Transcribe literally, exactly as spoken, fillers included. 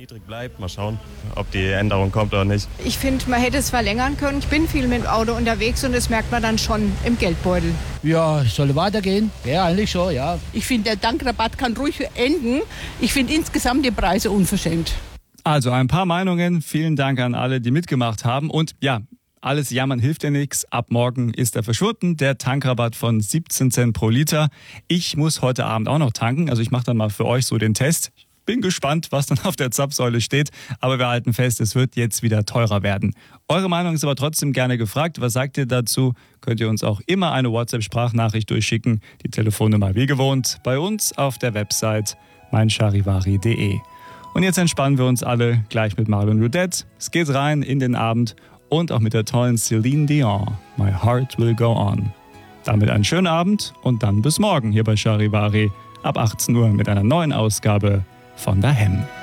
Niedrig bleibt. Mal schauen, ob die Änderung kommt oder nicht. Ich finde, man hätte es verlängern können. Ich bin viel mit dem Auto unterwegs und das merkt man dann schon im Geldbeutel. Ja, soll weitergehen? Ja, eigentlich schon, ja. Ich finde, der Tankrabatt kann ruhig enden. Ich finde insgesamt die Preise unverschämt. Also ein paar Meinungen. Vielen Dank an alle, die mitgemacht haben. Und ja, alles jammern hilft ja nichts. Ab morgen ist er verschwunden, der Tankrabatt von siebzehn Cent pro Liter. Ich muss heute Abend auch noch tanken. Also ich mache dann mal für euch so den Test. Bin gespannt, was dann auf der Zapfsäule steht, aber wir halten fest, es wird jetzt wieder teurer werden. Eure Meinung ist aber trotzdem gerne gefragt. Was sagt ihr dazu? Könnt ihr uns auch immer eine WhatsApp-Sprachnachricht durchschicken. Die Telefonnummer wie gewohnt bei uns auf der Website meincharivari punkt de. Und jetzt entspannen wir uns alle gleich mit Marlon Rudette. Es geht rein in den Abend und auch mit der tollen Celine Dion. My Heart Will Go On. Damit einen schönen Abend und dann bis morgen hier bei Charivari ab achtzehn Uhr mit einer neuen Ausgabe von daheim.